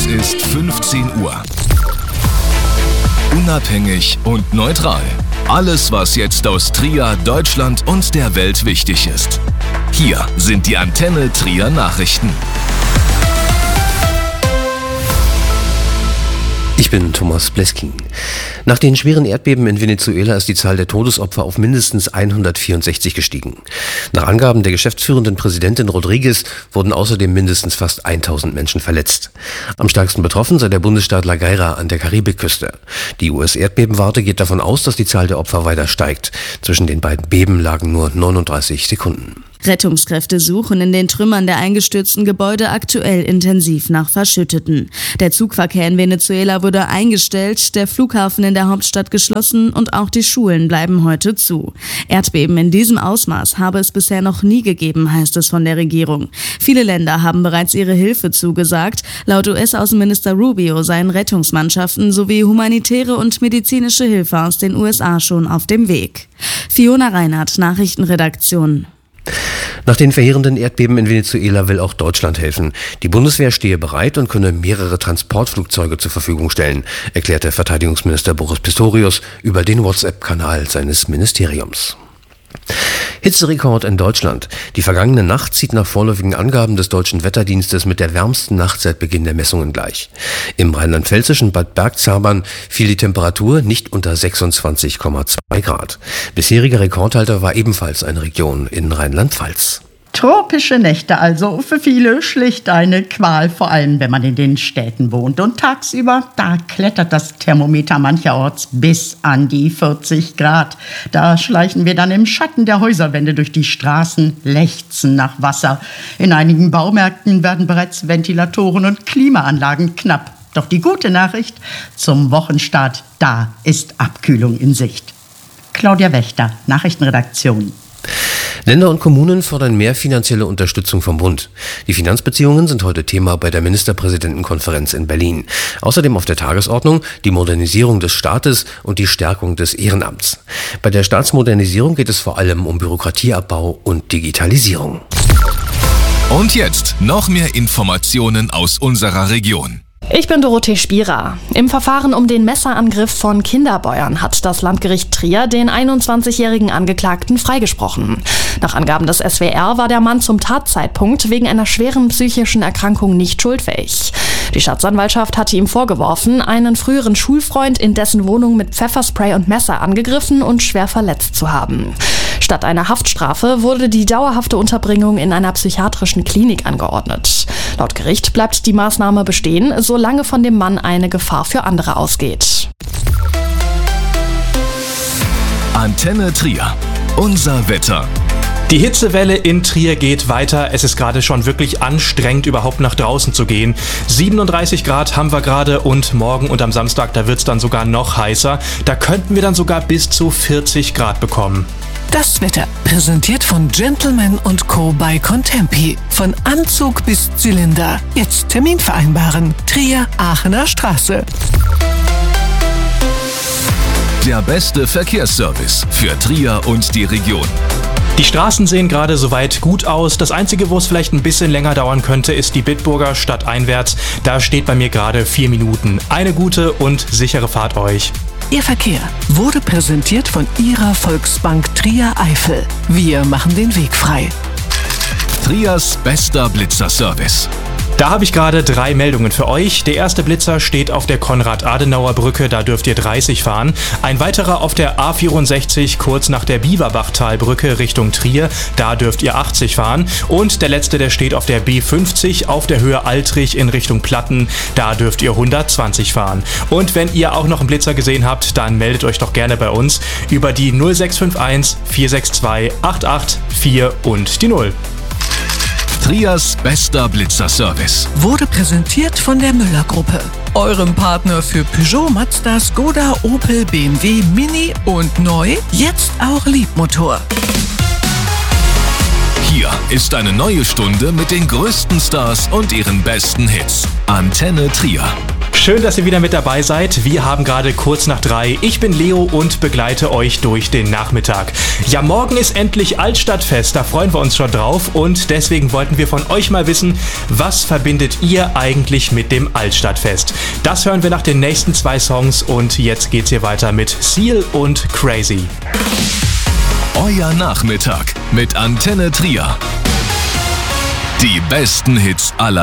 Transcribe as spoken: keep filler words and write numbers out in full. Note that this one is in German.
ist fünfzehn Uhr. Unabhängig und neutral. Alles, was jetzt aus Trier, Deutschland und der Welt wichtig ist. Hier sind die Antenne Trier Nachrichten. Ich bin Thomas Bleskin. Nach den schweren Erdbeben in Venezuela ist die Zahl der Todesopfer auf mindestens hundertvierundsechzig gestiegen. Nach Angaben der geschäftsführenden Präsidentin Rodriguez wurden außerdem mindestens fast tausend Menschen verletzt. Am stärksten betroffen sei der Bundesstaat La Guaira an der Karibikküste. Die U S-Erdbebenwarte geht davon aus, dass die Zahl der Opfer weiter steigt. Zwischen den beiden Beben lagen nur neununddreißig Sekunden. Rettungskräfte suchen in den Trümmern der eingestürzten Gebäude aktuell intensiv nach Verschütteten. Der Zugverkehr in Venezuela wurde eingestellt, der Flughafen in der Hauptstadt geschlossen und auch die Schulen bleiben heute zu. Erdbeben in diesem Ausmaß habe es bisher noch nie gegeben, heißt es von der Regierung. Viele Länder haben bereits ihre Hilfe zugesagt. Laut U S-Außenminister Rubio seien Rettungsmannschaften sowie humanitäre und medizinische Hilfe aus den U S A schon auf dem Weg. Fiona Reinhardt, Nachrichtenredaktion. Nach den verheerenden Erdbeben in Venezuela will auch Deutschland helfen. Die Bundeswehr stehe bereit und könne mehrere Transportflugzeuge zur Verfügung stellen, erklärte Verteidigungsminister Boris Pistorius über den WhatsApp-Kanal seines Ministeriums. Hitzerekord in Deutschland. Die vergangene Nacht zieht nach vorläufigen Angaben des Deutschen Wetterdienstes mit der wärmsten Nacht seit Beginn der Messungen gleich. Im rheinland-pfälzischen Bad Bergzabern fiel die Temperatur nicht unter sechsundzwanzig Komma zwei Grad. Bisheriger Rekordhalter war ebenfalls eine Region in Rheinland-Pfalz. Tropische Nächte also, für viele schlicht eine Qual, vor allem wenn man in den Städten wohnt. Und tagsüber, da klettert das Thermometer mancherorts bis an die vierzig Grad. Da schleichen wir dann im Schatten der Häuserwände durch die Straßen, lechzen nach Wasser. In einigen Baumärkten werden bereits Ventilatoren und Klimaanlagen knapp. Doch die gute Nachricht, zum Wochenstart, da ist Abkühlung in Sicht. Claudia Wächter, Nachrichtenredaktion. Länder und Kommunen fordern mehr finanzielle Unterstützung vom Bund. Die Finanzbeziehungen sind heute Thema bei der Ministerpräsidentenkonferenz in Berlin. Außerdem auf der Tagesordnung die Modernisierung des Staates und die Stärkung des Ehrenamts. Bei der Staatsmodernisierung geht es vor allem um Bürokratieabbau und Digitalisierung. Und jetzt noch mehr Informationen aus unserer Region. Ich bin Dorothee Spierer. Im Verfahren um den Messerangriff von Kinderbäuern hat das Landgericht Trier den einundzwanzigjährigen Angeklagten freigesprochen. Nach Angaben des S W R war der Mann zum Tatzeitpunkt wegen einer schweren psychischen Erkrankung nicht schuldfähig. Die Staatsanwaltschaft hatte ihm vorgeworfen, einen früheren Schulfreund in dessen Wohnung mit Pfefferspray und Messer angegriffen und schwer verletzt zu haben. Statt einer Haftstrafe wurde die dauerhafte Unterbringung in einer psychiatrischen Klinik angeordnet. Laut Gericht bleibt die Maßnahme bestehen, solange von dem Mann eine Gefahr für andere ausgeht. Antenne Trier. Unser Wetter. Die Hitzewelle in Trier geht weiter. Es ist gerade schon wirklich anstrengend, überhaupt nach draußen zu gehen. siebenunddreißig Grad haben wir gerade und morgen und am Samstag, da wird es dann sogar noch heißer. Da könnten wir dann sogar bis zu vierzig Grad bekommen. Das Wetter, präsentiert von Gentleman und Co. bei Contempi. Von Anzug bis Zylinder. Jetzt Termin vereinbaren. Trier, Aachener Straße. Der beste Verkehrsservice für Trier und die Region. Die Straßen sehen gerade soweit gut aus. Das Einzige, wo es vielleicht ein bisschen länger dauern könnte, ist die Bitburger stadteinwärts. Da steht bei mir gerade vier Minuten. Eine gute und sichere Fahrt euch. Ihr Verkehr wurde präsentiert von Ihrer Volksbank Trier Eifel. Wir machen den Weg frei. Triers bester Blitzerservice. Da habe ich gerade drei Meldungen für euch. Der erste Blitzer steht auf der Konrad-Adenauer-Brücke, da dürft ihr dreißig fahren. Ein weiterer auf der A vierundsechzig kurz nach der Bieberbachtalbrücke Richtung Trier, da dürft ihr achtzig fahren. Und der letzte, der steht auf der B fünfzig auf der Höhe Altrich in Richtung Platten, da dürft ihr hundertzwanzig fahren. Und wenn ihr auch noch einen Blitzer gesehen habt, dann meldet euch doch gerne bei uns über die null sechs fünf eins vier sechs zwei acht acht vier und die null. Triers bester Blitzerservice. Wurde präsentiert von der Müller-Gruppe. Eurem Partner für Peugeot, Mazda, Skoda, Opel, B M W, Mini und neu, jetzt auch Liebmotor. Hier ist eine neue Stunde mit den größten Stars und ihren besten Hits. Antenne Trier. Schön, dass ihr wieder mit dabei seid. Wir haben gerade kurz nach drei. Ich bin Leo und begleite euch durch den Nachmittag. Ja, morgen ist endlich Altstadtfest. Da freuen wir uns schon drauf. Und deswegen wollten wir von euch mal wissen, was verbindet ihr eigentlich mit dem Altstadtfest? Das hören wir nach den nächsten zwei Songs. Und jetzt geht's hier weiter mit Seal und Crazy. Euer Nachmittag mit Antenne Trier. Die besten Hits aller